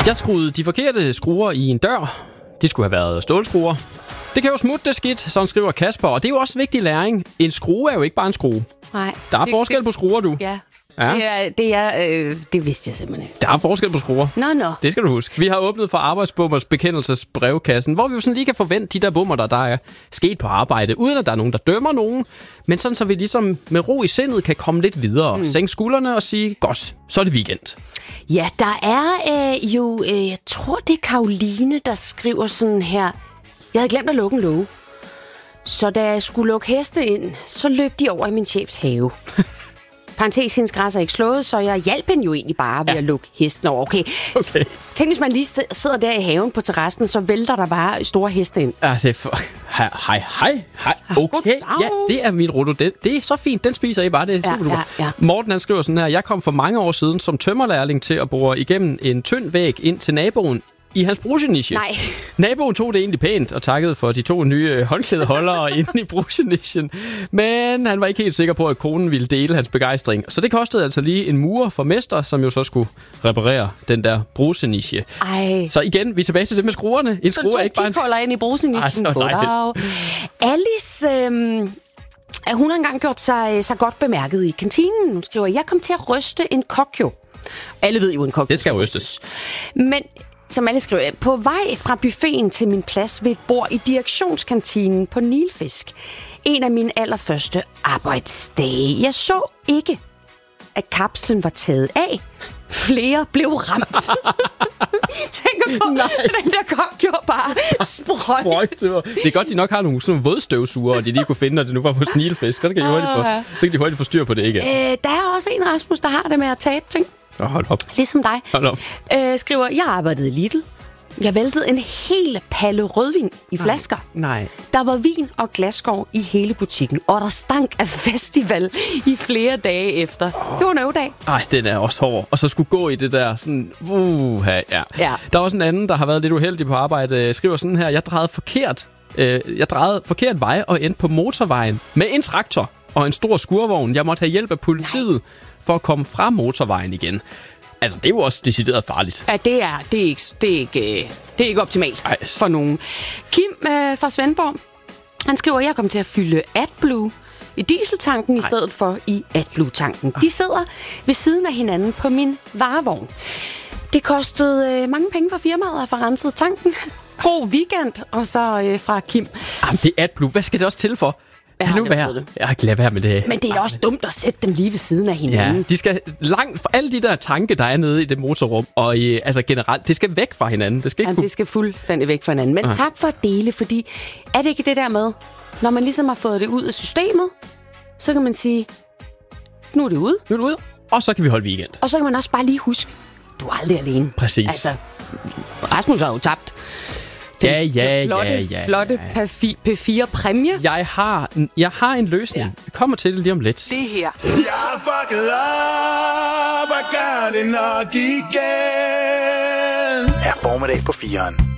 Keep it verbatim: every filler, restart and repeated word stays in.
Jeg skruede de forkerte skruer i en dør. De skulle have været stålskruer. Det kan jo smutte det skidt, sådan skriver Kasper. Og det er jo også vigtig læring. En skrue er jo ikke bare en skrue. Nej. Der er det, forskel det, på skruer, du. Ja. Ja. Det, er, det, er, øh, det vidste jeg simpelthen ikke. Der er forskel på skruer. Nå, nå. Det skal du huske. Vi har åbnet for Arbejdsbummers bekendelsesbrevkassen, hvor vi jo sådan lige kan forvente de der bummer, der, der er sket på arbejde, uden at der er nogen, der dømmer nogen. Men sådan, så vi ligesom med ro i sindet kan komme lidt videre. Mm. Sænke skuldrene og sige, godt, så er det weekend. Ja, der er øh, jo, øh, jeg tror det er Karoline, der skriver sådan her. Jeg havde glemt at lukke en låge. Så da jeg skulle lukke heste ind, så løb de over i min chefs have. Parentes, hendes græs er ikke slået, så jeg hjalp hende jo egentlig bare ved ja. at lukke hesten over. Okay. okay. Tænk, hvis man lige sidder der i haven på terrassen, så vælter der bare store heste ind. Altså, for... hej, hej, hej, hej. Okay, ja, det er min ruto. Det, det er så fint, den spiser I bare. Det er ja, ja, ja. Morten, han skriver sådan her. Jeg kom for mange år siden som tømmerlærling til at bore igennem en tynd væg ind til naboen i hans brugeniche. Nej. Naboen tog det egentlig pænt og takkede for de to nye håndklædeholdere inde i brugenichen. Men han var ikke helt sikker på, at konen ville dele hans begejstring. Så det kostede altså lige en murer for mester, som jo så skulle reparere den der brugeniche. Ej. Så igen, vi er tilbage til det med skruerne. En skrue er ikke bare en... Så ind i brugenichen. Alice... Øhm hun har engang gjort sig, sig godt bemærket i kantinen. Hun skriver, jeg kom til at ryste en kokjo. Alle ved jo en kokjo. Det skal rystes. Men... Som alle skriver, på vej fra buffeten til min plads ved et bord i direktionskantinen på Nilfisk. En af mine allerførste arbejdsdage. Jeg så ikke, at kapslen var taget af. Flere blev ramt. Tænker på, nej. Den der kop gjorde bare sprøjt. Det er godt, de nok har nogle sådan vådstøvsuger, og de lige kunne finde, når det nu var på Nilfisk. Så kan de hurtigt få, så kan de hurtigt få styr på det, ikke? Øh, der er også en, Rasmus, der har det med at tabe ting. Oh, hold op. Ligesom dig. Hold op. Øh, skriver, jeg arbejdede i Lidl. Jeg væltede en hel palle rødvin i flasker. Nej. Der var vin og glasskår i hele butikken, og der stank af festival i flere dage efter. Det var en øvedag. Ej, den er også hård. Og så skulle gå i det der sådan... Uh, ja. ja. Der er også en anden, der har været lidt uheldig på arbejde. Skriver sådan her, jeg drejede forkert. Øh, jeg drejede forkert vej og endte på motorvejen med en traktor og en stor skurvogn. Jeg måtte have hjælp af politiet Nej. for at komme fra motorvejen igen. Altså, det er jo også decideret farligt. Ja, det er, det er, ikke, det er, ikke, det er ikke optimalt Ej. for nogen. Kim øh, fra Svendborg, han skriver, at jeg kom til at fylde AdBlue i dieseltanken Ej. i stedet for i AdBlue-tanken. De sidder ved siden af hinanden på min varevogn. Det kostede øh, mange penge for firmaet at få renset tanken. God weekend, og så øh, fra Kim. Jamen, det er AdBlue. Hvad skal det også til for? Jeg har, nu være. Jeg har glædet være med det. Men det er også dumt at sætte dem lige ved siden af hinanden. Ja, de skal langt for alle de der tanke, der er nede i det motorrum, og i, altså generelt, det skal væk fra hinanden. Det skal, ikke Jamen, kunne... det skal fuldstændig væk fra hinanden. Men ja. tak for at dele, fordi er det ikke det der med, når man ligesom har fået det ud af systemet, så kan man sige, nu er det ude. Nu er det ude, og så kan vi holde weekend. Og så kan man også bare lige huske, du er aldrig alene. Præcis. Altså, Rasmus har jo tabt. Ja, ja, flotte, ja, ja. flotte P fire præmie. Jeg har, jeg har en løsning. Ja. Vi kommer til det lige om lidt. Det her. Jeg fucked up, I got it nok igen. Er formiddag på fireren.